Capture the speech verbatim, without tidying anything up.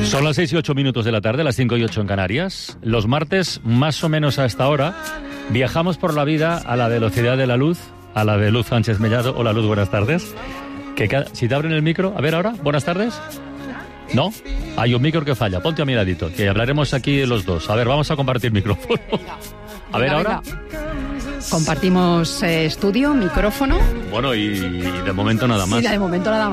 Son las seis y ocho minutos de la tarde, las cinco y ocho en Canarias. Los martes, más o menos a esta hora, viajamos por la vida a la velocidad de la luz, a la de Luz Sánchez Mellado. Hola Luz, buenas tardes. Que cada... Si te abren el micro, a ver ahora, buenas tardes. ¿No? Hay un micro que falla, ponte a mi ladito, que hablaremos aquí los dos. A ver, vamos a compartir micrófono. A ver ahora. Compartimos eh, estudio, micrófono. Bueno, y, y de momento nada más. Sí, de momento nada más.